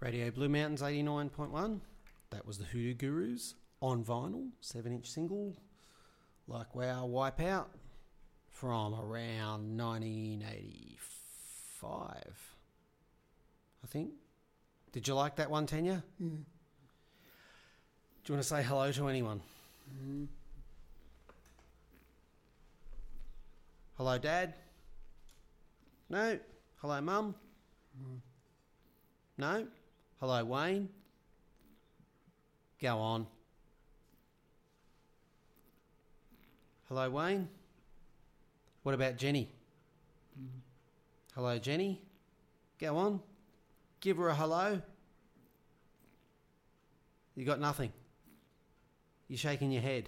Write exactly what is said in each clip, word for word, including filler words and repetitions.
Radio Blue Mountains eighty-nine point one. That was the Hoodoo Gurus on vinyl, seven-inch single, Like Wow Wipeout, from around nineteen eighty-five, I think. Did you like that one, Tanya? Mm. Do you want to say hello to anyone? Mm. Hello, Dad? No? Hello, Mum? Mm. No? Hello, Wayne? Go on. Hello, Wayne? What about Jenny? Mm. Hello, Jenny? Go on. Give her a hello. You got nothing. You're shaking your head.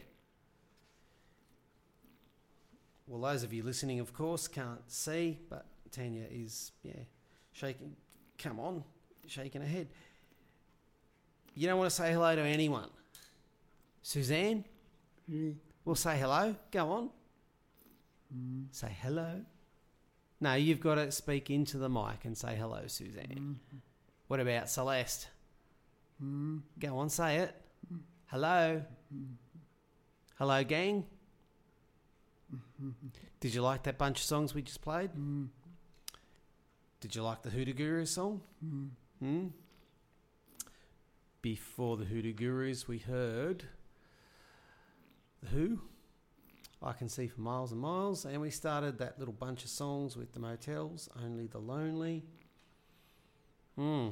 Well, those of you listening, of course, can't see, but Tanya is, yeah, shaking. Come on, shaking her head. You don't want to say hello to anyone. Suzanne? Mm. Well, say hello. Go on. Mm. Say hello. No, you've got to speak into the mic and say hello, Suzanne. Mm. What about Celeste? Mm. Go on, say it. Hello. Mm. Hello, gang. Mm. Did you like that bunch of songs we just played? Mm. Did you like the Hoodoo Gurus song? Mm. Hmm? Before the Hoodoo Gurus, we heard The Who, I Can See for Miles and Miles, and we started that little bunch of songs with the Motels, Only the Lonely. Hmm.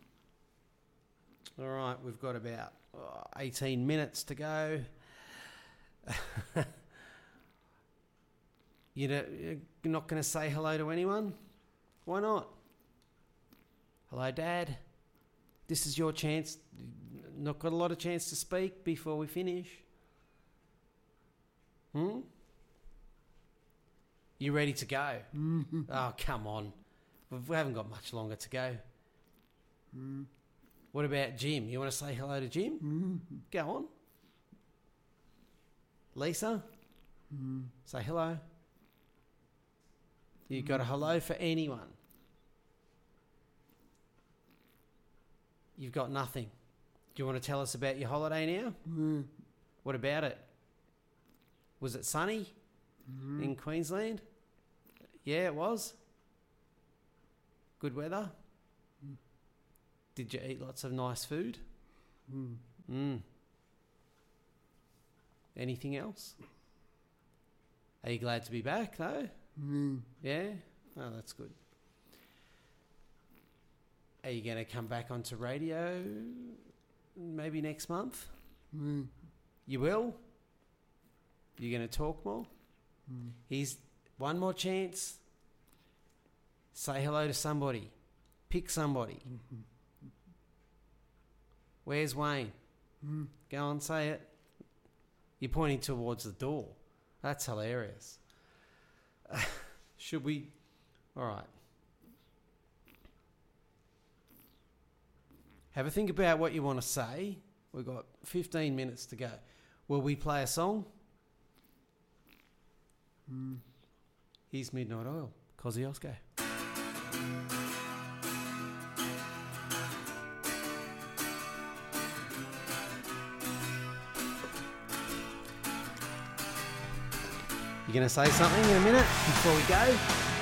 All right, we've got about oh, eighteen minutes to go. You know, you're not going to say hello to anyone? Why not? Hello, Dad. This is your chance. Not got a lot of chance to speak before we finish. Hmm? You ready to go? Mm-hmm. Oh, come on. We haven't got much longer to go. Mm. What about Jim? You want to say hello to Jim? Mm. Go on. Lisa? Mm. Say hello. You got a hello for anyone? You've got nothing. Do you want to tell us about your holiday now? Mm. What about it? Was it sunny Mm. in Queensland? Yeah, it was. Good weather? Mm. Did you eat lots of nice food? Mm. Mm. Anything else? Are you glad to be back, though? Mm. Yeah? Oh, that's good. Are you going to come back onto radio maybe next month? Mm. You will? You're going to talk more? Mm. Here's one more chance. Say hello to somebody. Pick somebody. Mm-hmm. Where's Wayne? Mm. Go on, say it. You're pointing towards the door. That's hilarious. Should we... All right. Have a think about what you want to say. We've got fifteen minutes to go. Will we play a song? Mm. Here's Midnight Oil, Kosciuszko. You going to say something in a minute before we go?